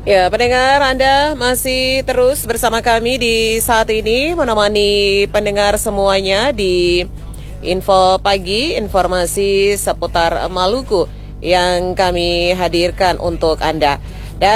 Ya, pendengar Anda masih terus bersama kami di saat ini menemani pendengar semuanya di Info Pagi, informasi seputar Maluku yang kami hadirkan untuk Anda.